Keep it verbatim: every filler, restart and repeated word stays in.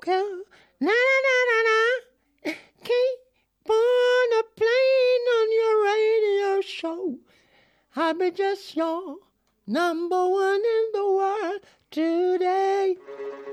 Na na na na na. Keep on a playing on your radio show. I'll be just your number one in the world today.